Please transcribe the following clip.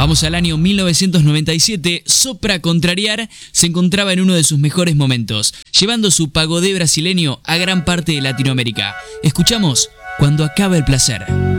Vamos al año 1997, Sopra Contrariar se encontraba en uno de sus mejores momentos, llevando su pagodé brasileño a gran parte de Latinoamérica. Escuchamos Cuando acaba el placer.